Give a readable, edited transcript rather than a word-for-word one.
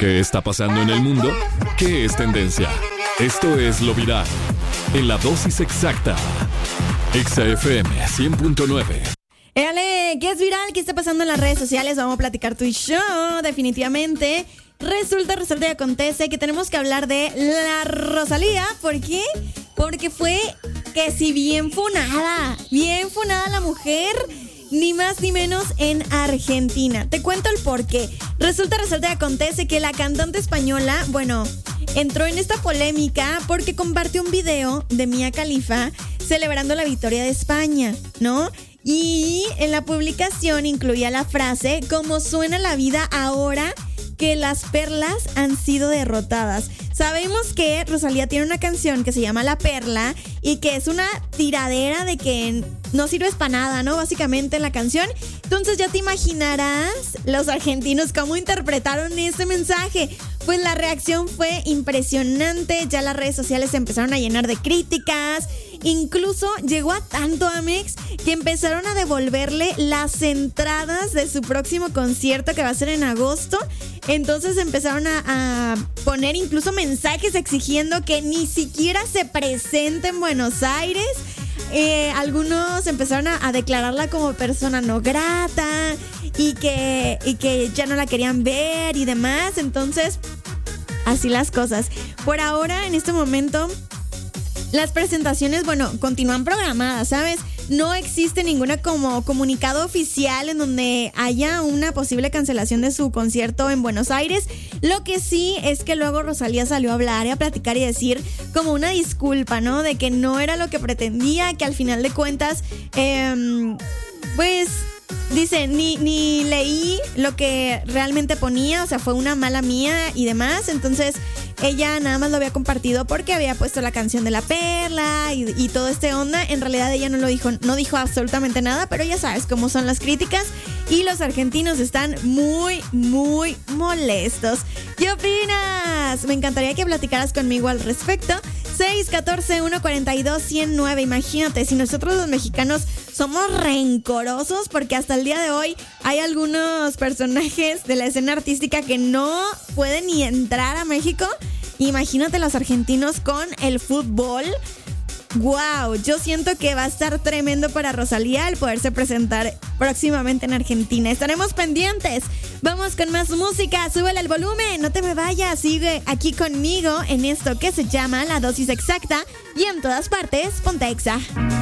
¿Qué está pasando en el mundo? ¿Qué es tendencia? Esto es Lo Viral, en la dosis exacta. Exa FM 100.9. Éale, ¿qué es viral? ¿Qué está pasando en las redes sociales? Vamos a platicar tú y yo, definitivamente. Resulta y acontece que tenemos que hablar de la Rosalía. ¿Por qué? Porque fue que si bien funada la mujer, ni más ni menos en Argentina. Te cuento el por qué. Resulta y acontece que la cantante española, entró en esta polémica porque compartió un video de Mia Khalifa celebrando la victoria de España, ¿no? Y en la publicación incluía la frase: "Como suena la vida ahora que las perlas han sido derrotadas". Sabemos que Rosalía tiene una canción que se llama La Perla y que es una tiradera de que no sirves para nada, ¿no? Básicamente la canción. Entonces ya te imaginarás los argentinos cómo interpretaron ese mensaje. Pues la reacción fue impresionante, ya las redes sociales se empezaron a llenar de críticas. Incluso llegó a tanto, Amex, que empezaron a devolverle las entradas de su próximo concierto que va a ser en agosto. Entonces empezaron a poner incluso mensajes exigiendo que ni siquiera se presente en Buenos Aires. Algunos empezaron a declararla como persona no grata y que ya no la querían ver y demás. Entonces, así las cosas. Por ahora, en este momento, las presentaciones, continúan programadas, ¿sabes? No existe ninguna como comunicado oficial en donde haya una posible cancelación de su concierto en Buenos Aires. Lo que sí es que luego Rosalía salió a hablar y a platicar y decir como una disculpa, ¿no? De que no era lo que pretendía, que al final de cuentas, dice, ni leí lo que realmente ponía, o sea, fue una mala mía y demás. Entonces ella nada más lo había compartido porque había puesto la canción de La Perla y todo este onda. En realidad ella no dijo absolutamente nada, pero ya sabes cómo son las críticas y los argentinos están muy, muy molestos. ¿Qué opinas? Me encantaría que platicaras conmigo al respecto. 614-142-109. Imagínate, si nosotros los mexicanos somos rencorosos, porque hasta el día de hoy hay algunos personajes de la escena artística que no pueden ni entrar a México. Imagínate los argentinos con el fútbol. Wow, yo siento que va a estar tremendo para Rosalía el poderse presentar próximamente en Argentina. Estaremos pendientes. Vamos con más música, súbele el volumen, no te me vayas, sigue aquí conmigo en esto que se llama La Dosis Exacta y en todas partes, ponte Exa.